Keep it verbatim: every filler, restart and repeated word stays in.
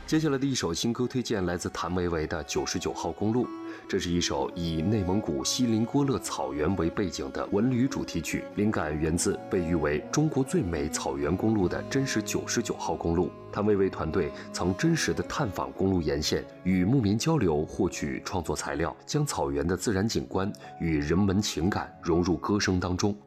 接下来的一首新歌推荐来自谭维维的九十九号公路，这是一首以内蒙古锡林郭勒草原为背景的文旅主题曲，灵感源自被誉为中国最美草原公路的真实九十九号公路。谭维维团队曾真实的探访公路沿线，与牧民交流，获取创作材料，将草原的自然景观与人文情感融入歌声当中。